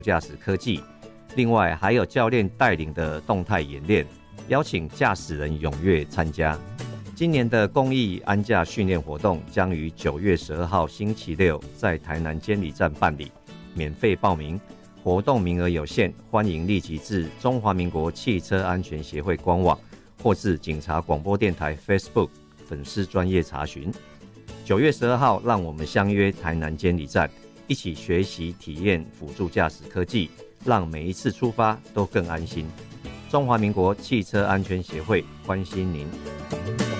驾驶科技。另外还有教练带领的动态演练，邀请驾驶人踊跃参加。今年的公益安驾训练活动将于9月12号星期六在台南监理站办理，免费报名，活动名额有限，欢迎立即至中华民国汽车安全协会官网或至警察广播电台 Facebook 粉丝专页查询。9月12号，让我们相约台南监理站，一起学习体验辅助驾驶科技，让每一次出发都更安心。中华民国汽车安全协会关心您。